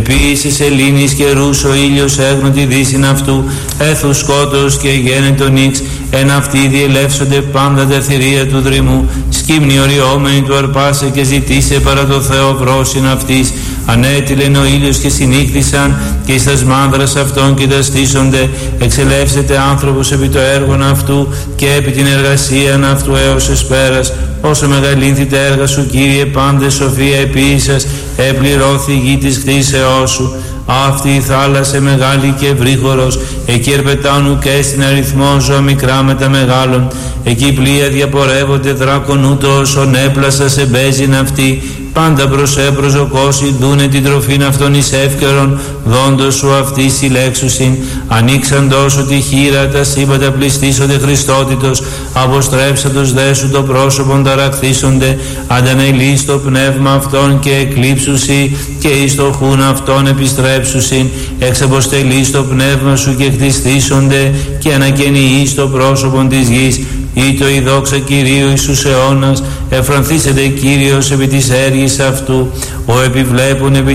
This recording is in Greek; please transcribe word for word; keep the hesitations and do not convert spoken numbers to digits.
Επίσης Ελλήνης καιρούς ο ήλιος έγνω τη δύσιν αυτού, έθου σκότος και γένετο νύξ, εν αυτοί διελεύσονται πάντα τα θηρία του δρυμού, σκύμνη οριόμενη του αρπάσε και ζητήσε παρά το Θεό βρόσιν αυτής. Ανέτειλεν ο ήλιος και συνήχθησαν και εις τας μάνδρας αυτών και τα στήσονται, εξελεύσεται άνθρωπος επί το έργον αυτού και επί την εργασίαν αυτού έως εσπέρας. Όσο μεγαλύνθη τα έργα σου, Κύριε, πάντες σοφία επίησας, επληρώθη η γη της κτίσεώς σου. Αυτή η θάλασσα μεγάλη και ευρύχωρος, εκεί ερπετάν ουκ έστιν αριθμό ζώα μικρά με τα μεγάλων. Εκεί πλοία διαπορεύονται δράκον ούτω όσον έπλασα σε μπέζιν αυτή. Πάντα προς έπροζοκόσι δούνε την τροφήν αυτών εις εύκαιρον, δόντος σου αυτή συλλέξουσιν. Ανοίξαντος ότι χείρα τα σύμπαντα πληστήσονται Χριστότητος, αποστρέψαντος δε σου το πρόσωπον ταραχθήσονται, αντανελείς το πνεύμα αυτών και εκλείψουσι και εις το χούν αυτών επιστρέψουσιν. Εξαποστελείς το πνεύμα σου και χτιστήσονται και ανακαινιείς το πρόσωπον της γης. Ήτο η δόξα Κυρίου Ιησούς αιώνας, εφρανθήσεται Κύριος επί της έργης αυτού, ο επιβλέπων επί